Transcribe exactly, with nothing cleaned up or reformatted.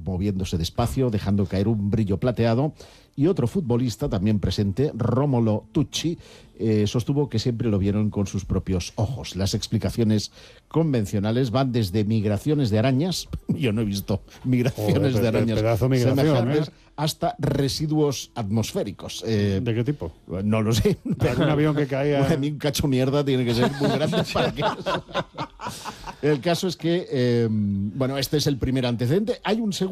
moviéndose despacio, dejando caer un brillo plateado. Y otro futbolista también presente, Rómulo Tucci, eh, sostuvo que siempre lo vieron con sus propios ojos. Las explicaciones convencionales van desde migraciones de arañas, yo no he visto migraciones Joder, de arañas pedazo de migración, semejantes, ¿eh? hasta residuos atmosféricos. Eh, ¿De qué tipo? No lo sé. ¿Algún avión que caía? Bueno, a mí un cacho mierda tiene que ser muy grande para que eso. El caso es que, eh, bueno, este es el primer antecedente. Hay un segundo.